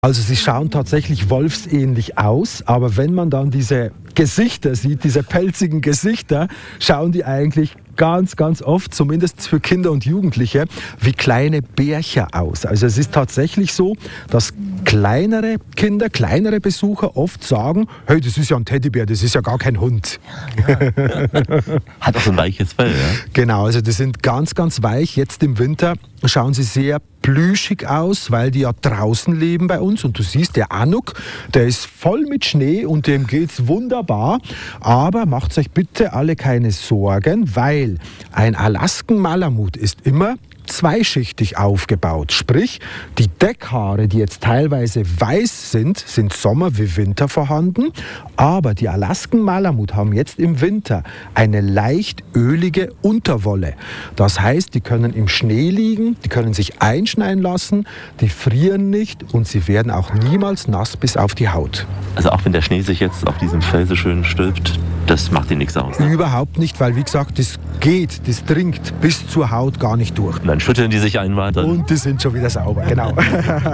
Also sie schauen tatsächlich wolfsähnlich aus, aber wenn man dann diese Gesichter sieht, diese pelzigen Gesichter, schauen die eigentlich ganz, ganz oft, zumindest für Kinder und Jugendliche, wie kleine Bärchen aus. Also es ist tatsächlich so, dass kleinere Kinder, kleinere Besucher oft sagen, hey, das ist ja ein Teddybär, das ist ja gar kein Hund. Ja. Hat auch so ein weiches Fell, ja? Genau, also die sind ganz, ganz weich. Jetzt im Winter schauen sie sehr plüschig aus, weil die ja draußen leben bei uns. Und du siehst, der Anuk, der ist voll mit Schnee und dem geht's wunderbar. Aber macht euch bitte alle keine Sorgen, weil ein Alaskan-Malamut ist immer zweischichtig aufgebaut. Sprich, die Deckhaare, die jetzt teilweise weiß sind Sommer wie Winter vorhanden. Aber die Alaskan-Malamut haben jetzt im Winter eine leicht ölige Unterwolle. Das heißt, die können im Schnee liegen, die können sich einschneien lassen, die frieren nicht und sie werden auch niemals nass bis auf die Haut. Also auch wenn der Schnee sich jetzt auf diesem Fell so schön stülpt, das macht ihnen nichts aus, ne? Überhaupt nicht, weil wie gesagt, das dringt bis zur Haut gar nicht durch. Und dann schütteln die sich einmal. Und die sind schon wieder sauber, genau.